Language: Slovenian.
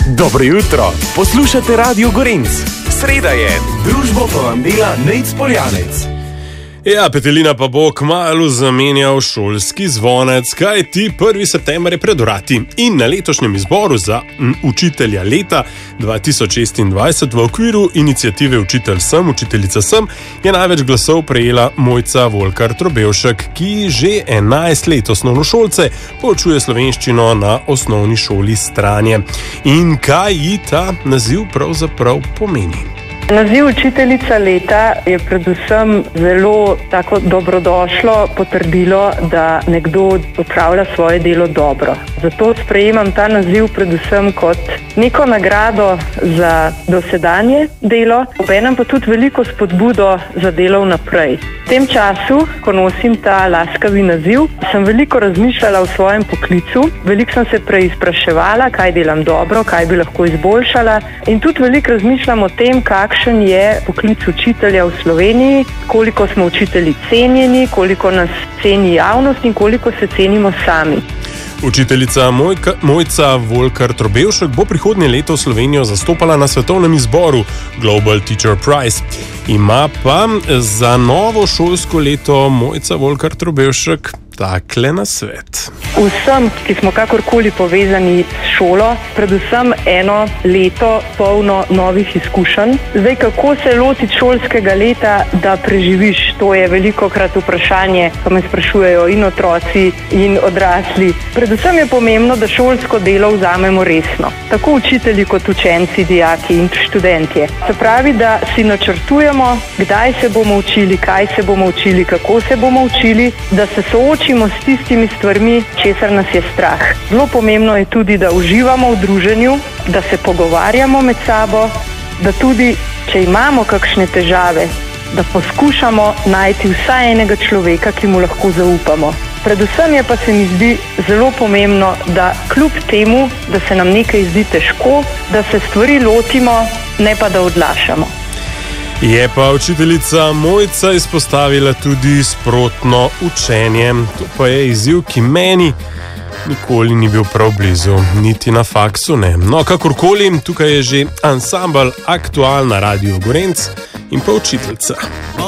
Dobro jutro, poslušate Radio Gorenc. Sreda je, družbo pa vam dela Nejc Poljanec. Ja, Petelina pa bo kmalu zamenjal šolski zvonec, kajti 1. september je pred vrati. In na letošnjem izboru za učitelja leta 2026 v okviru iniciative Učitelj sem, učiteljica sem, je največ glasov prejela Mojca Volkar Trobevšek, ki že 11 let osnovnošolce poučuje slovenščino na osnovni šoli Stranje. In kaj ji ta naziv pravzaprav pomeni? Naziv učiteljica leta je predvsem zelo tako dobrodošlo potrdilo, da nekdo opravlja svoje delo dobro. Zato sprejemam ta naziv predvsem kot neko nagrado za dosedanje delo, obenem pa tudi veliko spodbudo za delo vnaprej. V tem času, ko nosim ta laskavi naziv, sem veliko razmišljala o svojem poklicu, veliko sem se preizpraševala, kaj delam dobro, kaj bi lahko izboljšala, in tudi veliko razmišljam o tem, kakšen je poklic učitelja v Sloveniji, koliko smo učitelji cenjeni, koliko nas ceni javnost in koliko se cenimo sami. Učiteljica Mojca Volkar Trobevšek bo prihodnje leto Slovenijo zastopala na svetovnem izboru Global Teacher Prize. Ima pa za novo šolsko leto Mojca Volkar Trobevšek takle nasvet. Vsem, ki smo kakorkoli povezani s šolo, predvsem eno leto polno novih izkušenj. Zdaj, kako se lotiti šolskega leta, da preživiš, to je velikokrat vprašanje, ko me sprašujejo in otroci in odrasli. Predvsem je pomembno, da šolsko delo vzamemo resno. Tako učitelji kot učenci, dijaki in študentje. Se pravi, da si načrtujemo, kdaj se bomo učili, kaj se bomo učili, kako se bomo učili, da se soočimo s tistimi stvarmi, česar nas je strah. Zelo pomembno je tudi, da uživamo v druženju, da se pogovarjamo med sabo, da tudi, če imamo kakšne težave, da poskušamo najti vsaj enega človeka, ki mu lahko zaupamo. Predvsem je pa se mi zdi zelo pomembno, da kljub temu, da se nam nekaj zdi težko, da se stvari lotimo, ne pa da odlašamo. Je pa učiteljica Mojca izpostavila tudi sprotno učenje. To pa je izziv, ki meni nikoli ni bil prav blizu, niti na faksu ne. No, kakorkoli, tukaj je že ansambel Aktual na Radiu Gorenc in pa učiteljica.